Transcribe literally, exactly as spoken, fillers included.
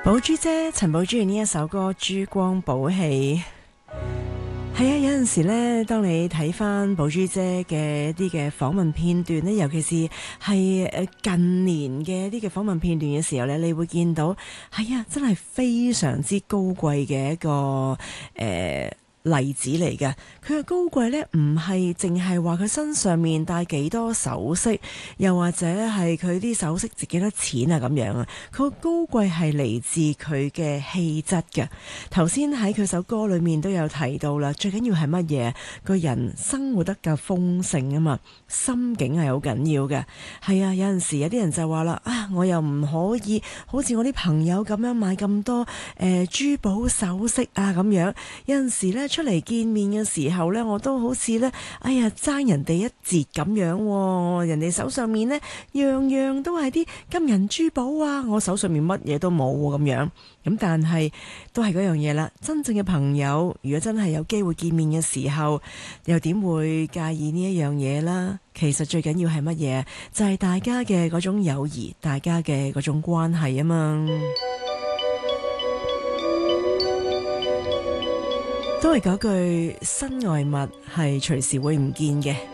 寶珠姐，陳寶珠呢一首歌《珠光寶氣》。係啊，有陣時咧，當你睇翻寶珠姐嘅一啲嘅訪問片段咧，尤其是係誒近年嘅一啲嘅訪問片段嘅時候咧，你會見到係啊，真係非常之高貴嘅一個誒。呃例子嚟嘅，佢嘅高貴呢，唔係淨係話佢身上面戴幾多首飾，又或者係佢啲首飾值幾多錢啊咁樣啊。佢個高貴係嚟自佢嘅氣質嘅。頭先喺佢首歌裏面都有提到啦，最緊要係乜嘢？個人生活得夠豐盛啊嘛，心境係好緊要嘅。係啊，有陣時有啲人就話啦，啊，我又唔可以好似我啲朋友咁樣買咁多誒、呃、珠寶首飾啊咁樣。有陣時呢。出嚟見面嘅時候呢，我都好似呢，哎呀爭人哋一截咁樣喎，人哋手上面呢，樣樣都係啲金銀珠寶啊，我手上面乜嘢都冇咁樣。咁但係都係嗰樣嘢啦，真正嘅朋友，如果真係有機會見面嘅時候，又點會介意呢一樣嘢啦？其實最緊要係乜嘢？就係大家嘅嗰種友誼，大家嘅嗰種關係啊嘛。都係嗰句，身外物係隨時會唔見嘅。